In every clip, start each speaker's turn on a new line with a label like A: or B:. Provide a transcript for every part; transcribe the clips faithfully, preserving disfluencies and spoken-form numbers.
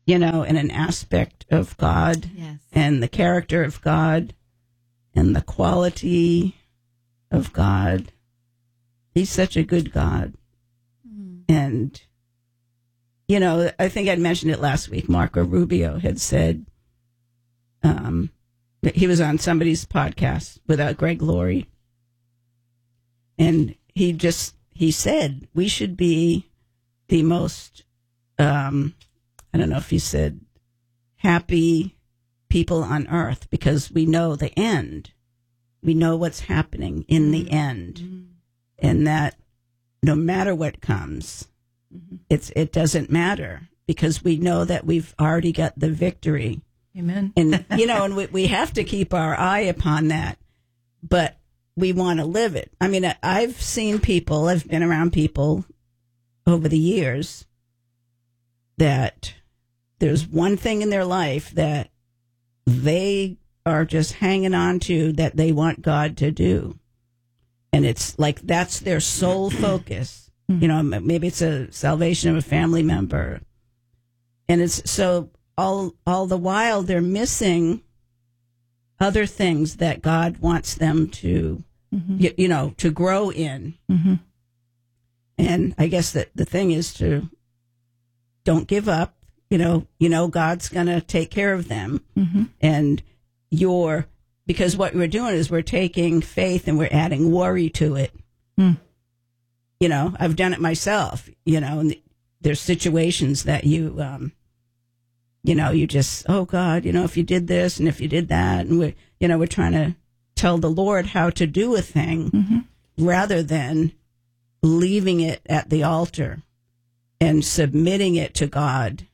A: you know, and an aspect of God
B: Yes.
A: and the character of God and the quality of God. He's such a good God. Mm. And, you know, I think I'd mentioned it last week. Marco Rubio had said, um, he was on somebody's podcast with uh, Greg Laurie. And he just, he said, we should be the most, um, I don't know if he said happy people on earth because we know the end. We know what's happening in the end. Mm-hmm. And that no matter what comes, mm-hmm. it's it doesn't matter because we know that we've already got the victory.
B: Amen.
A: And, you know, and we, we have to keep our eye upon that, but we want to live it. I mean, I've seen people, I've been around people over the years that there's one thing in their life that they are just hanging on to that they want God to do. And it's like that's their sole focus. You know, maybe it's a salvation of a family member. And it's so all all the while they're missing other things that God wants them to, mm-hmm. you, you know, to grow in. Mm-hmm. And I guess that the thing is to don't give up. You know, you know, God's going to take care of them. Mm-hmm. And you're, because what we're doing is we're taking faith and we're adding worry to it. Mm. You know, I've done it myself, you know, and there's situations that you, um, you know, you just, oh God, you know, if you did this and if you did that, and we're, you know, we're trying to tell the Lord how to do a thing mm-hmm. rather than leaving it at the altar and submitting it to God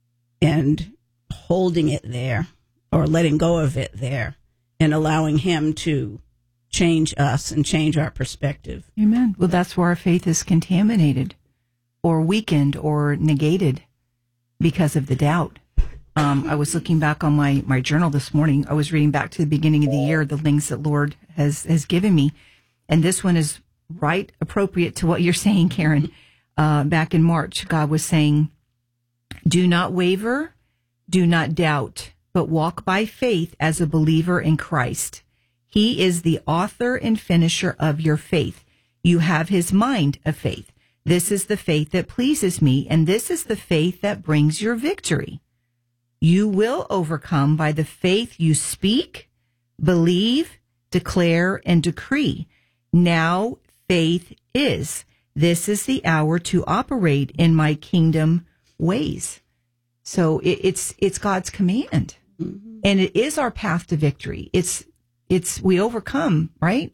A: and holding it there or letting go of it there and allowing him to change us and change our perspective.
B: Amen. Well, that's where our faith is contaminated or weakened or negated because of the doubt. Um, I was looking back on my, my journal this morning. I was reading back to the beginning of the year, the things that Lord has, has given me. And this one is right appropriate to what you're saying, Karen. Uh, back in March, God was saying, do not waver, do not doubt, but walk by faith as a believer in Christ. He is the author and finisher of your faith. You have his mind of faith. This is the faith that pleases me, and this is the faith that brings your victory. You will overcome by the faith you speak, believe, declare, and decree. Now faith is. This is the hour to operate in my kingdom ways. So it, it's it's God's command, mm-hmm. and it is our path to victory. It's it's we overcome, right?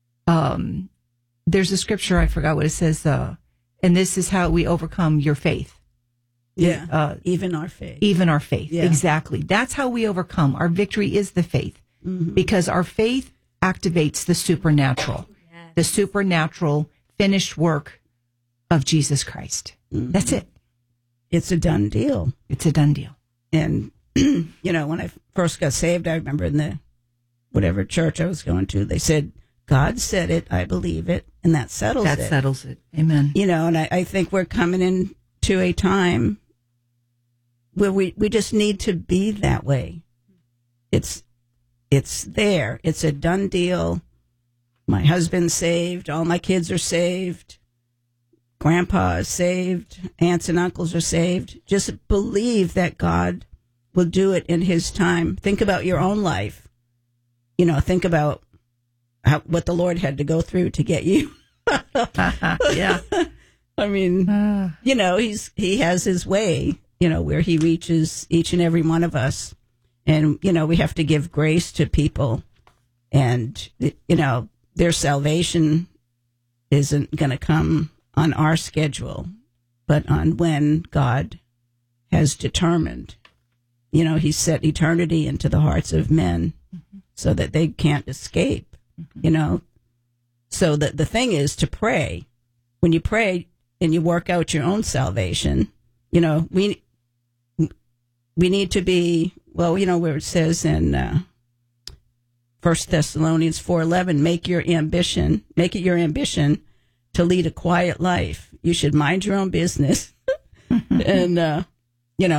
B: Um, there's a scripture, I forgot what it says, uh, and this is how we overcome your faith.
A: Yeah,
B: uh,
A: even our faith.
B: Even our faith,
A: yeah.
B: Exactly. That's how we overcome. Our victory is the faith, mm-hmm. because our faith activates the supernatural, yes. the supernatural finished work of Jesus Christ. Mm-hmm. That's it.
A: It's a done deal.
B: It's a done deal.
A: And, you know, when I first got saved, I remember in the whatever church I was going to, they said, God said it, I believe it, and that settles
B: that
A: it.
B: That settles it. Amen.
A: You know, and I, I think we're coming into a time where we, we just need to be that way. It's it's there. It's a done deal. My husband's saved. All my kids are saved. Grandpa is saved. Aunts and uncles are saved. Just believe that God will do it in his time. Think about your own life. You know, think about how, what the Lord had to go through to get you.
B: Yeah.
A: I mean, uh. you know, he's he has his way, you know, where he reaches each and every one of us. And, you know, we have to give grace to people. And, you know, their salvation isn't going to come on our schedule, but on when God has determined. You know, he set eternity into the hearts of men mm-hmm. so that they can't escape, mm-hmm. you know. So the, the thing is to pray. When you pray and you work out your own salvation, you know, we we need to be, well, you know, where it says in uh, First Thessalonians four eleven, make your ambition, make it your ambition to lead a quiet life. You should mind your own business and uh,